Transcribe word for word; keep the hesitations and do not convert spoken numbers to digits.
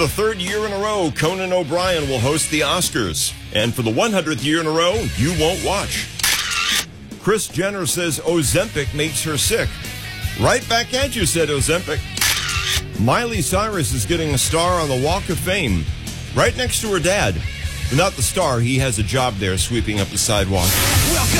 the third year in a row, Conan O'Brien will host the Oscars. And for the one hundredth year in a row, you won't watch. Kris Jenner says Ozempic makes her sick. Right back at you, said Ozempic. Miley Cyrus is getting a star on the Walk of Fame, right next to her dad. Not the star, he has a job there sweeping up the sidewalk. Welcome